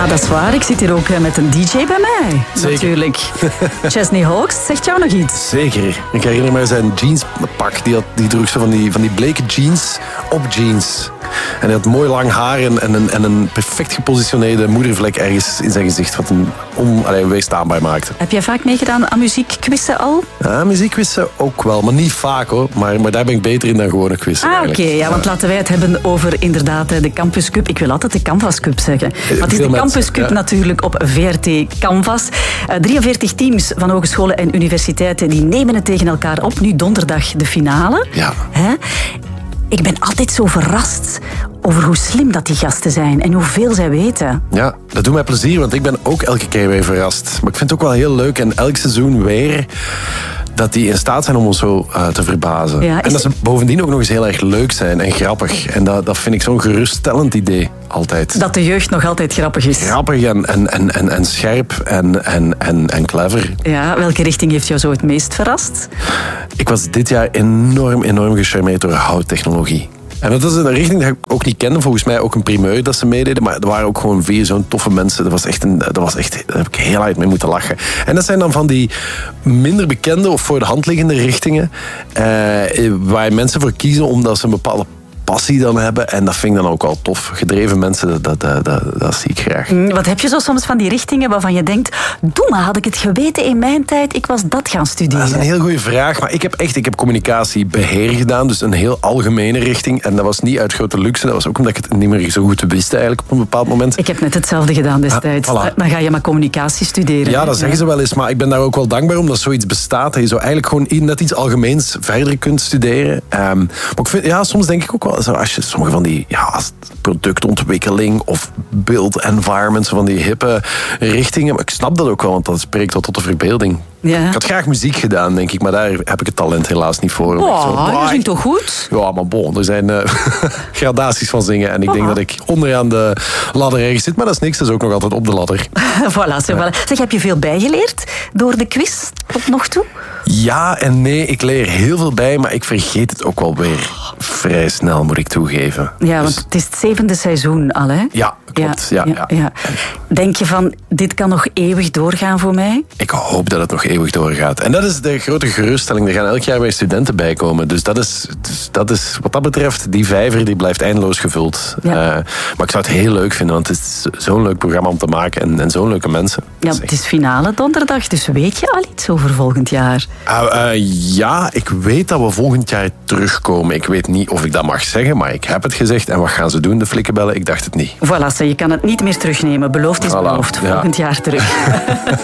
dat is waar. Ik zit hier ook met een DJ bij mij. Zeker. Natuurlijk. Chesney Hawkes, zegt jou nog iets? Zeker. Ik herinner me zijn jeanspak. Die droeg zo van die bleke jeans op jeans. En hij had mooi lang haar en een perfect gepositioneerde moedervlek ergens in zijn gezicht. Wat hem onweerstaanbaar maakte. Heb jij vaak meegedaan aan muziekquizzen al? Ja, muziekquizzen ook wel. Maar niet vaak hoor. Maar daar ben ik beter in dan gewone quizzen. Oké. Ja, want laten wij het hebben over inderdaad de Campus Cup. Ik wil altijd de Canvas Cup zeggen. Maar het is de Campus Cup natuurlijk op VRT Canvas. 43 teams van hogescholen en universiteiten die nemen het tegen elkaar op. Nu donderdag de finale. Ja. Hè? Ik ben altijd zo verrast over hoe slim dat die gasten zijn en hoeveel zij weten. Ja, dat doet mij plezier, want ik ben ook elke keer weer verrast. Maar ik vind het ook wel heel leuk en elk seizoen weer dat die in staat zijn om ons zo te verbazen. Ja, en dat ze bovendien ook nog eens heel erg leuk zijn en grappig. En dat vind ik zo'n geruststellend idee, altijd. Dat de jeugd nog altijd grappig is. Grappig en scherp en clever. Ja, welke richting heeft jou zo het meest verrast? Ik was dit jaar enorm gecharmeerd door houttechnologie. En dat is een richting die ik ook niet kende. Volgens mij ook een primeur dat ze meededen. Maar er waren ook gewoon 4 zo'n toffe mensen. Daar heb ik heel hard mee moeten lachen. En dat zijn dan van die minder bekende of voor de hand liggende richtingen. Waar mensen voor kiezen omdat ze een bepaalde passie dan hebben. En dat vind ik dan ook wel tof. Gedreven mensen, dat zie ik graag. Wat heb je zo soms van die richtingen waarvan je denkt, doe maar, had ik het geweten in mijn tijd, ik was dat gaan studeren? Dat is een heel goede vraag. Maar ik heb communicatiebeheer gedaan. Dus een heel algemene richting. En dat was niet uit grote luxe. Dat was ook omdat ik het niet meer zo goed wist eigenlijk op een bepaald moment. Ik heb net hetzelfde gedaan destijds. Voilà. Dan ga je maar communicatie studeren. Ja, dat zeggen ze wel eens. Maar ik ben daar ook wel dankbaar omdat zoiets bestaat. Dat je zo eigenlijk gewoon net iets algemeens verder kunt studeren. Maar ik vind, soms denk ik ook wel, als je sommige van die productontwikkeling of build environments, van die hippe richtingen. Maar ik snap dat ook wel, want dat spreekt wel tot de verbeelding. Ja. Ik had graag muziek gedaan, denk ik, maar daar heb ik het talent helaas niet voor. Dat klinkt toch goed? Ja, maar er zijn gradaties van zingen. En ik denk dat ik onderaan de ladder ergens zit. Maar dat is niks, dat is ook nog altijd op de ladder. Voilà. Zeg, heb je veel bijgeleerd door de quiz tot nog toe? Ja en nee, ik leer heel veel bij, maar ik vergeet het ook wel weer vrij snel, moet ik toegeven. Ja, want het is het 7e seizoen al, hè? Ja, klopt. Ja. Denk je van, dit kan nog eeuwig doorgaan voor mij? Ik hoop dat het nog eeuwig doorgaat. En dat is de grote geruststelling. Er gaan elk jaar weer studenten bij komen. Dus dat is wat dat betreft, die vijver die blijft eindeloos gevuld. Ja. Maar ik zou het heel leuk vinden, want het is zo'n leuk programma om te maken en zo'n leuke mensen. Ja, het is finale donderdag, dus weet je al iets over volgend jaar? Ja, ik weet dat we volgend jaar terugkomen. Ik weet niet of ik dat mag zeggen, maar ik heb het gezegd. En wat gaan ze doen, de flikkenbellen? Ik dacht het niet. Voilà, je kan het niet meer terugnemen. Beloofd is beloofd. Volgend jaar terug.